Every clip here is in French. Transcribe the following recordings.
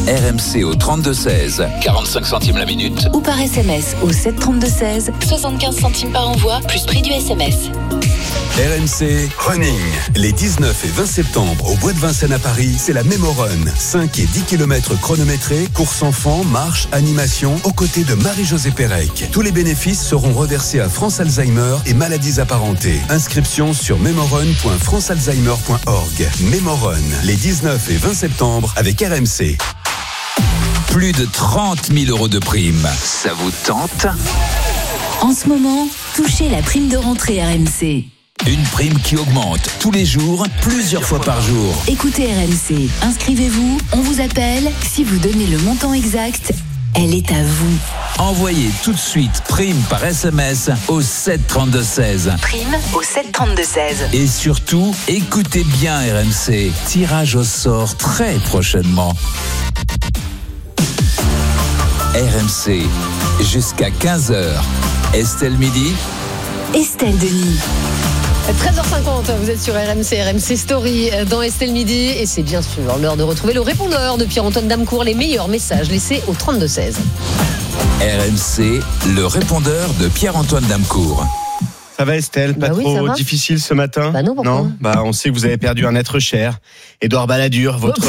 RMC au 32-16, 45 centimes la minute. Ou par SMS au 732-16, 75 centimes par envoi, plus prix du SMS. RMC Running. Les 19 et 20 septembre au Bois de Vincennes à Paris, c'est la Memorun. 5 et 10 km chronométrés, course enfants, marche, animation, aux côtés de Marie-Josée Pérec. Tous les bénéfices seront reversés à France Alzheimer et maladies apparentées. Inscription sur memorun.francealzheimer.org. Memorun, les 19 et 20 septembre avec RMC. Plus de 30 000 euros de prime. Ça vous tente ? En ce moment, touchez la prime de rentrée RMC. Une prime qui augmente tous les jours, plusieurs fois par jour. Écoutez RMC, inscrivez-vous, on vous appelle. Si vous donnez le montant exact, elle est à vous. Envoyez tout de suite prime par SMS au 732-16. Prime au 732-16. Et surtout, écoutez bien RMC. Tirage au sort très prochainement. RMC, jusqu'à 15h. Estelle Midi. Estelle Denis. 13h50, vous êtes sur RMC Story dans Estelle Midi et c'est bien sûr l'heure de retrouver le répondeur de Pierre-Antoine Damecourt, les meilleurs messages laissés au 32-16. RMC, le répondeur de Pierre-Antoine Damecourt. Ça va Estelle, pas trop difficile ce matin? Bah non, pourquoi? On sait que vous avez perdu un être cher, Édouard Balladur, votre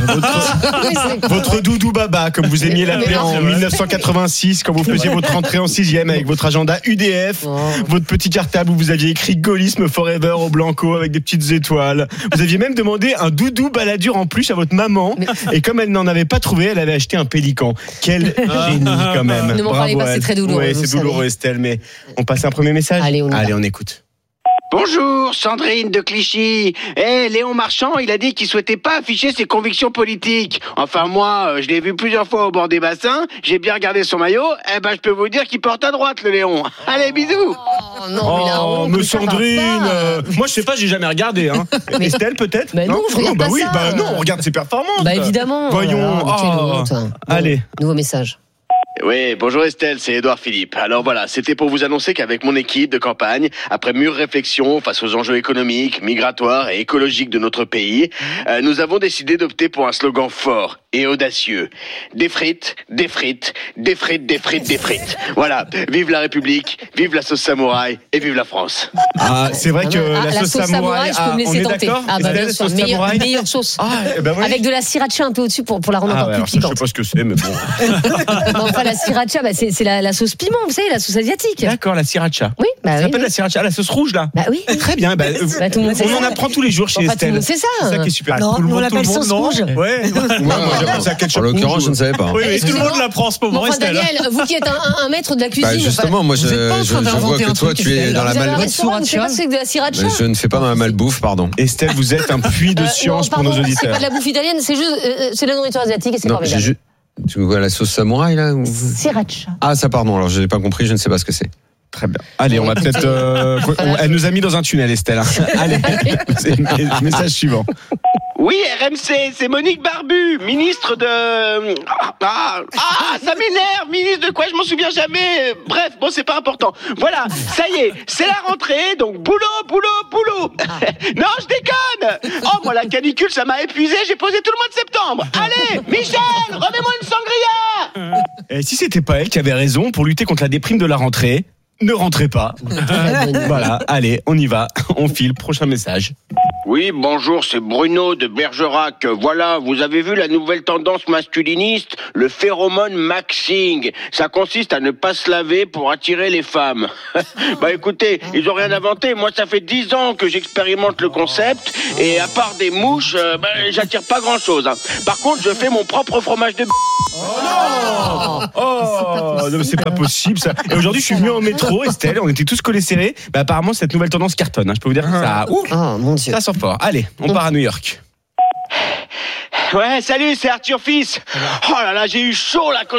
doudou baba, comme vous aimiez l'appeler en 1986, quand vous faisiez votre entrée en 6e avec votre agenda UDF, votre petit cartable où vous aviez écrit Gaullisme Forever au blanco avec des petites étoiles. Vous aviez même demandé un doudou Balladur en plus à votre maman, et comme elle n'en avait pas trouvé, elle avait acheté un pélican. Quel génie quand même. Ne m'en parlez pas, c'est très douloureux. Oui, c'est douloureux Estelle, mais on passe un premier message. Allez, on écoute. Bonjour, Sandrine de Clichy. Léon Marchand, il a dit qu'il souhaitait pas afficher ses convictions politiques. Enfin, moi, je l'ai vu plusieurs fois au bord des bassins, j'ai bien regardé son maillot, je peux vous dire qu'il porte à droite, le Léon. Allez, bisous. Mais Sandrine, moi je sais pas, j'ai jamais regardé. Mais Estelle, peut-être? Non, je regarde pas ça. Non, on regarde ses performances. Évidemment. Voyons. Allez. Nouveau message. Oui, bonjour Estelle, c'est Édouard Philippe. Alors voilà, c'était pour vous annoncer qu'avec mon équipe de campagne, après mûre réflexion face aux enjeux économiques, migratoires et écologiques de notre pays, nous avons décidé d'opter pour un slogan fort et audacieux. Des frites, des frites, des frites, des frites, des frites. Voilà, vive la République, vive la sauce samouraï et vive la France. C'est vrai que la sauce samouraï, je peux me laisser tenter. Bien sûr, meilleure sauce. Oui. Avec de la sriracha un peu au-dessus pour la rendre encore plus Je piquante. sais pas ce que c'est, mais bon. Enfin, la sriracha, c'est la sauce piment, vous savez, la sauce asiatique. D'accord, la sriracha. Oui, ça s'appelle la sriracha, la sauce rouge là. Oui. Très bien. On en apprend tous les jours chez Estelle. C'est ça. C'est ça qui est super. Non, on l'appelle sauce rouge. Ouais. Moi, j'ai pensé à ketchup. En l'occurrence, je ne savais pas. Oui, tout le monde l'apprend en ce moment, Estelle. Daniel, vous qui êtes un maître de la cuisine. Justement, moi, je vois que toi, tu es dans la malbouffe. Vous savez pas c'est de la sriracha. Je ne fais pas dans la malbouffe, pardon. Estelle, vous êtes un puits de science pour nos auditeurs. C'est pas de la bouffe italienne, c'est juste c'est la nourriture asiatique et c'est Non, formidable. Tu vois la sauce samouraï là Sriracha. Ah, ça, pardon, alors je n'ai pas compris, je ne sais pas ce que c'est. Très bien. Allez, on va peut-être. Elle nous a mis dans un tunnel, Estelle. Allez, message suivant. Oui, RMC, c'est Monique Barbu, ministre de... ça m'énerve, ministre de quoi, je m'en souviens jamais. Bref, bon, c'est pas important. Voilà, ça y est, c'est la rentrée, donc boulot. Non, je déconne. Moi, la canicule, ça m'a épuisé, j'ai posé tout le mois de septembre. Allez, Michel, remets-moi une sangria. Et si c'était pas elle qui avait raison pour lutter contre la déprime de la rentrée, ne rentrez pas. Voilà, allez, on y va. On file, prochain message. Oui, bonjour, c'est Bruno de Bergerac. Voilà, vous avez vu la nouvelle tendance masculiniste, le phéromone maxing. Ça consiste à ne pas se laver pour attirer les femmes. Écoutez, ils ont rien inventé. Moi, ça fait 10 ans que j'expérimente le concept et à part des mouches, j'attire pas grand-chose. Par contre, je fais mon propre fromage de... Non, c'est pas possible ça. Et aujourd'hui, je suis venu en métro, Estelle, on était tous collés serrés. Apparemment, cette nouvelle tendance cartonne. Je peux vous dire que ça... mon Dieu. Ça sort fort. Allez, on part à New York. Ouais, salut, c'est Arthur Fils. Oh là là, j'ai eu chaud là quand